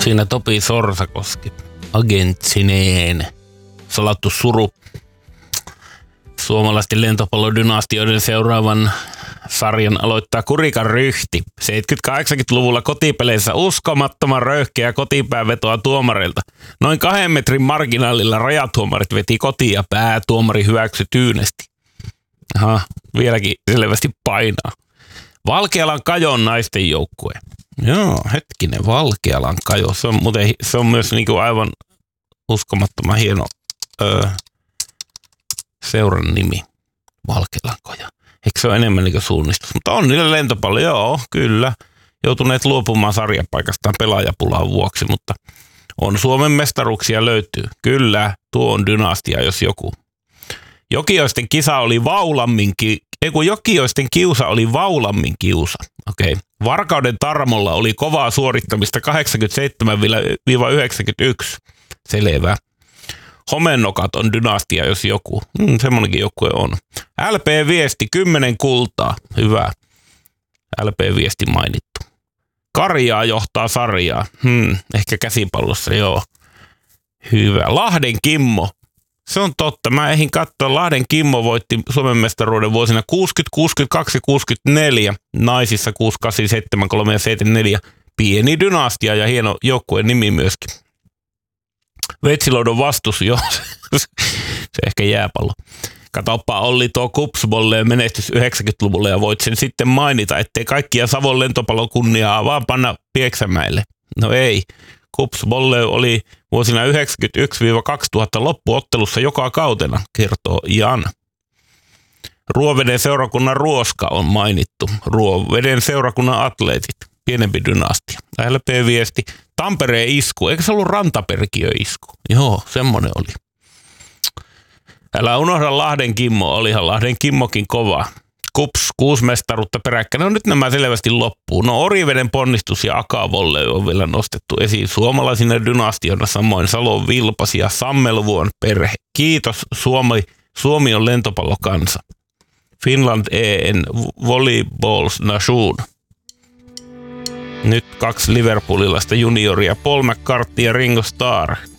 Siinä Topi Sorsakoski, agentsineen. Salattu suru. Suomalaisten lentopallodynastioiden seuraavan sarjan aloittaa Kurikan Ryhti. 70-80-luvulla kotipeleissä uskomattoman röyhkeä kotipäävetoa tuomareilta. Noin 2 metrin marginaalilla rajatuomarit veti kotiin ja päätuomari hyväksyi tyynesti. Aha, vieläkin selvästi painaa. Valkealan Kajon naisten joukkue. Joo, hetkinen, Valkealan Kajo. Se on myös niinku aivan uskomattoman hieno seuran nimi. Valkealan Kajo. Eikö se ole enemmän niin kuin suunnistus? Mutta on niillä lentopallo, joo, kyllä. Joutuneet luopumaan sarjapaikastaan pelaajapulaan vuoksi, mutta on Suomen mestaruuksia löytyy. Kyllä, tuo on dynastia, jos joku. Jokioisten kiusa oli Vaulammin kiusa. Okei. Varkauden Tarmolla oli kovaa suorittamista 87-91. Selvä. Homennokat on dynastia, jos joku. Semmonenkin joukkue on. LP-viesti, 10 kultaa. Hyvä. LP-viesti mainittu. Karjaa johtaa sarjaa. Ehkä käsipallossa, joo. Hyvä. Lahden Kimmo. Se on totta. Mä ehdin katsoa. Lahden Kimmo voitti Suomen mestaruuden vuosina 60, 62 ja 64. Naisissa 68, 73 ja 74. Pieni dynastia ja hieno joukkueen nimi myöskin. Veitsiloudon vastus, joo. Se ehkä jääpallo. Katoppa Olli tuo Kupsbolleen menestys 90-luvulla ja voit sen sitten mainita, ettei kaikkia Savon lentopallon kunniaa vaan panna Pieksämäelle. No ei. Kupsbolle oli vuosina 1991-2000 loppuottelussa joka kautena, kertoo Jan. Ruoveden seurakunnan Ruoska on mainittu. Ruoveden seurakunnan atleetit. Pienempi dynastia. LP-viesti. Tampereen isku. Eikö se ollut Rantaperkiö isku? Joo, semmonen oli. Älä unohda Lahden Kimmo. Olihan Lahden Kimmokin kova. Kups, 6 mestaruutta peräkkäin. No nyt nämä selvästi loppuu. No Oriveden ponnistus ja Akavolle on vielä nostettu esiin suomalaisina dynastiona. Samoin Salon Vilpas ja Sammelvuon perhe. Kiitos Suomi on lentopallokansa. Finland EN Volleyballs Nation. Nyt 2 liverpoolilaista junioria, Paul McCartney ja Ringo Starr.